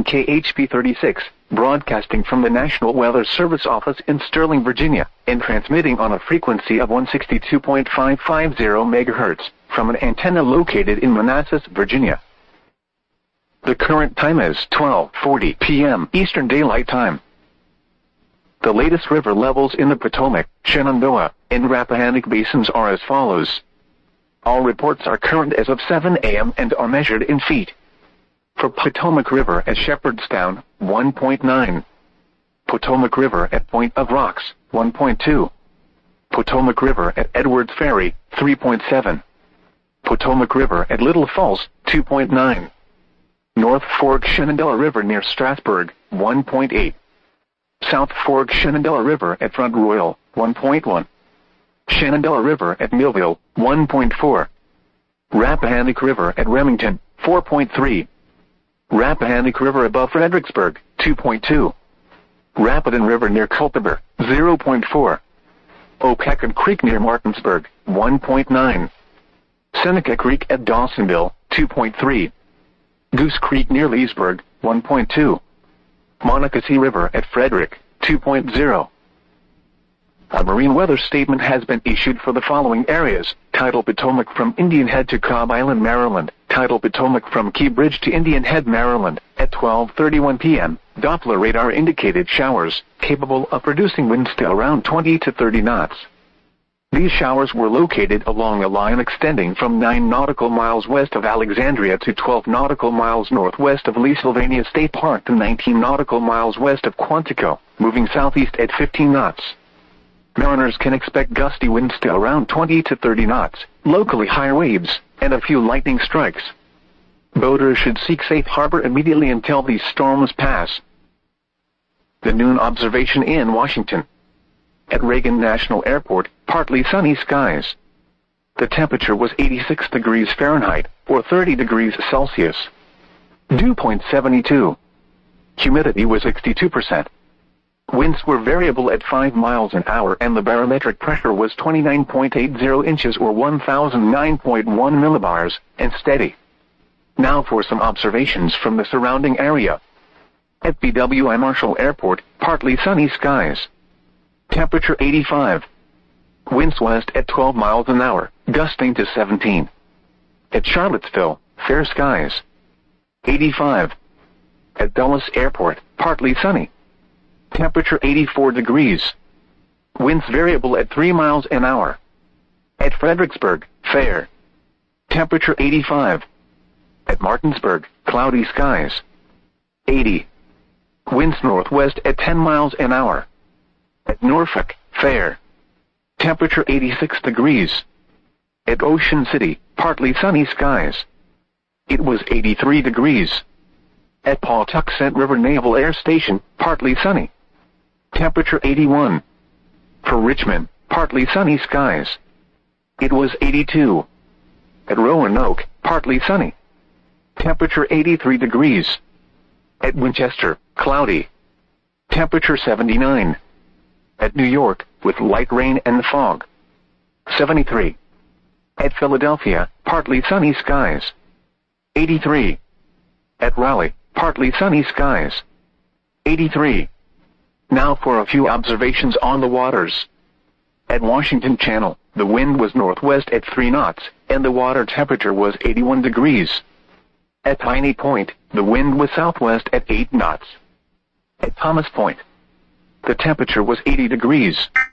station KHP 36, broadcasting from the National Weather Service office in Sterling, Virginia, and transmitting on a frequency of 162.550 MHz from an antenna located in Manassas, Virginia. The current time is 12:40 p.m. Eastern Daylight Time. The latest river levels in the Potomac, Shenandoah, and Rappahannock basins are as follows. All reports are current as of 7 a.m. and are measured in feet. For Potomac River at Shepherdstown, 1.9. Potomac River at Point of Rocks, 1.2. Potomac River at Edwards Ferry, 3.7. Potomac River at Little Falls, 2.9. North Fork Shenandoah River near Strasburg, 1.8. South Fork Shenandoah River at Front Royal, 1.1. Shenandoah River at Millville, 1.4. Rappahannock River at Remington, 4.3. Rappahannock River above Fredericksburg, 2.2. Rapidan River near Culpeper, 0.4. Opequon Creek near Martinsburg, 1.9. Seneca Creek at Dawsonville, 2.3. Goose Creek near Leesburg, 1.2. Monocacy River at Frederick, 2.0. A marine weather statement has been issued for the following areas. Tidal Potomac from Indian Head to Cobb Island, Maryland. Tidal Potomac from Key Bridge to Indian Head, Maryland. At 12:31 p.m., Doppler radar indicated showers, capable of producing winds to around 20 to 30 knots. These showers were located along a line extending from 9 nautical miles west of Alexandria to 12 nautical miles northwest of Lee Sylvania State Park to 19 nautical miles west of Quantico, moving southeast at 15 knots. Mariners can expect gusty winds to around 20 to 30 knots, locally higher waves, and a few lightning strikes. Boaters should seek safe harbor immediately until these storms pass. The noon observation in Washington. At Reagan National Airport, partly sunny skies. The temperature was 86 degrees Fahrenheit, or 30 degrees Celsius. Dew point 72. Humidity was 62%. Winds were variable at 5 miles an hour and the barometric pressure was 29.80 inches or 1009.1 millibars, and steady. Now for some observations from the surrounding area. At BWI Marshall Airport, partly sunny skies. Temperature 85. Winds west at 12 miles an hour, gusting to 17. At Charlottesville, fair skies. 85. At Dulles Airport, partly sunny. Temperature 84 degrees. Winds variable at 3 miles an hour. At Fredericksburg, fair. Temperature 85. At Martinsburg, cloudy skies. 80. Winds northwest at 10 miles an hour. At Norfolk, fair. Temperature 86 degrees. At Ocean City, partly sunny skies. It was 83 degrees. At Pawtuxet River Naval Air Station, partly sunny. Temperature 81. For Richmond, partly sunny skies. It was 82. At Roanoke, partly sunny. Temperature 83 degrees. At Winchester, cloudy. Temperature 79. At New York, with light rain and fog. 73. At Philadelphia, partly sunny skies. 83. At Raleigh, partly sunny skies. 83. Now for a few observations on the waters. At Washington Channel, the wind was northwest at 3 knots, and the water temperature was 81 degrees. At Piney Point, the wind was southwest at 8 knots. At Thomas Point, the temperature was 80 degrees.